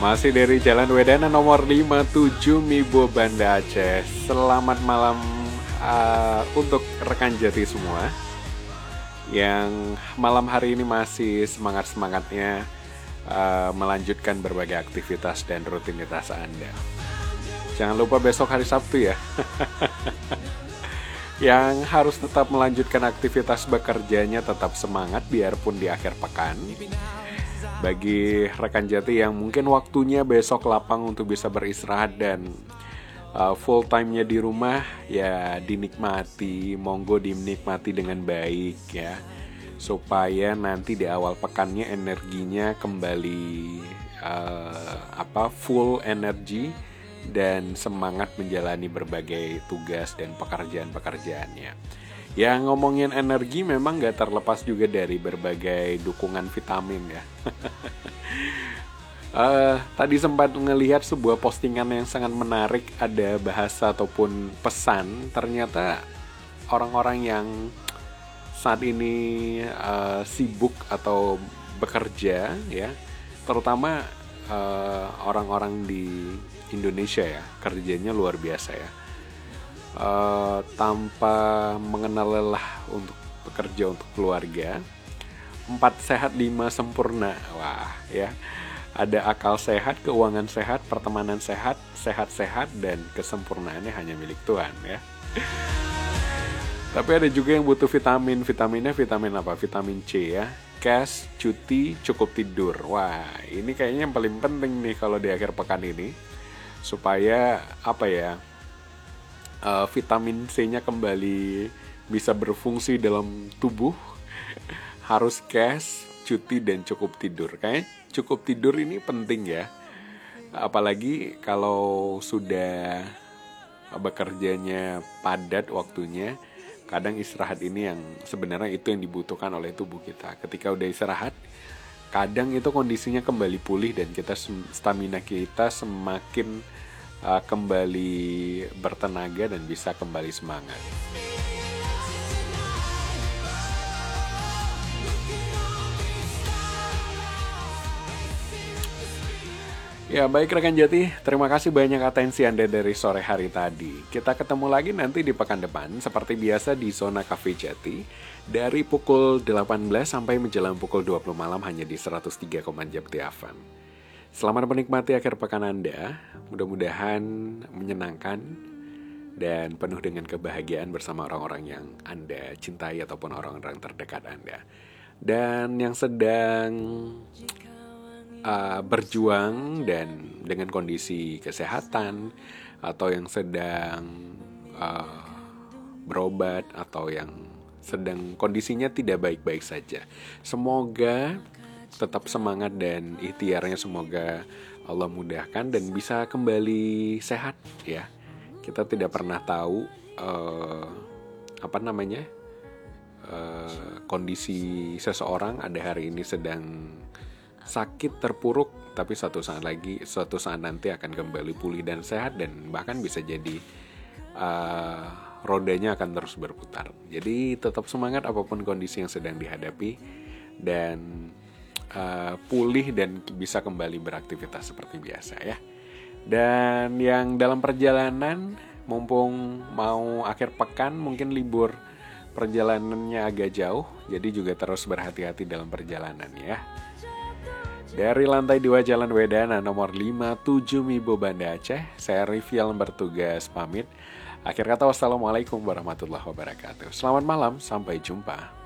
Masih dari Jalan Wedana nomor 57 Mibo Banda Aceh. Selamat malam untuk rekan Jati semua yang malam hari ini masih semangat-semangatnya melanjutkan berbagai aktivitas dan rutinitas Anda. Jangan lupa besok hari Sabtu ya. Yang harus tetap melanjutkan aktivitas bekerjanya, tetap semangat biarpun di akhir pekan. Bagi rekan Jati yang mungkin waktunya besok lapang untuk bisa beristirahat dan full time-nya di rumah, ya dinikmati, monggo dinikmati dengan baik ya, supaya nanti di awal pekannya energinya kembali full energi dan semangat menjalani berbagai tugas dan pekerjaan-pekerjaannya. Ya ngomongin energi memang gak terlepas juga dari berbagai dukungan vitamin ya. Tadi sempat ngelihat sebuah postingan yang sangat menarik, ada bahasa ataupun pesan. Ternyata orang-orang yang saat ini sibuk atau bekerja ya, terutama orang-orang di Indonesia ya, kerjanya luar biasa ya. Tanpa mengenal lelah untuk bekerja untuk keluarga. 4 sehat 5 sempurna. Wah ya, ada akal sehat, keuangan sehat, pertemanan sehat, sehat-sehat, dan kesempurnaannya hanya milik Tuhan ya. Tapi ada juga yang butuh vitamin. Vitaminnya vitamin apa? Vitamin C ya. Cash, cuti, cukup tidur. Wah, ini kayaknya yang paling penting nih kalau di akhir pekan ini, supaya vitamin C-nya kembali bisa berfungsi dalam tubuh. Harus cash, cuti, dan cukup tidur. Kayaknya cukup tidur ini penting ya. Apalagi kalau sudah bekerjanya padat waktunya, kadang istirahat ini yang sebenarnya itu yang dibutuhkan oleh tubuh kita. Ketika udah istirahat, kadang itu kondisinya kembali pulih dan stamina kita semakin kembali bertenaga dan bisa kembali semangat. Ya baik rekan Jati, terima kasih banyak atensi Anda dari sore hari tadi. Kita ketemu lagi nanti di pekan depan seperti biasa di Zona Cafe Jati dari pukul 18 sampai menjelang pukul 20 malam hanya di 103,4 Jati FM. Selamat menikmati akhir pekan Anda, mudah-mudahan menyenangkan dan penuh dengan kebahagiaan bersama orang-orang yang Anda cintai ataupun orang-orang terdekat Anda. Dan yang sedang berjuang dan dengan kondisi kesehatan, atau yang sedang berobat, atau yang sedang kondisinya tidak baik-baik saja, semoga tetap semangat dan ikhtiarnya semoga Allah mudahkan dan bisa kembali sehat ya. Kita tidak pernah tahu kondisi seseorang, ada hari ini sedang sakit terpuruk, tapi suatu saat nanti akan kembali pulih dan sehat, dan bahkan bisa jadi rodanya akan terus berputar. Jadi tetap semangat apapun kondisi yang sedang dihadapi, dan pulih dan bisa kembali beraktivitas seperti biasa ya. Dan yang dalam perjalanan, mumpung mau akhir pekan, mungkin libur perjalanannya agak jauh, jadi juga terus berhati-hati dalam perjalanan ya. Dari lantai 2 Jalan Wedana nomor 57 Mibo Banda Aceh, saya Rivial bertugas pamit. Akhir kata, wassalamualaikum warahmatullahi wabarakatuh. Selamat malam, sampai jumpa.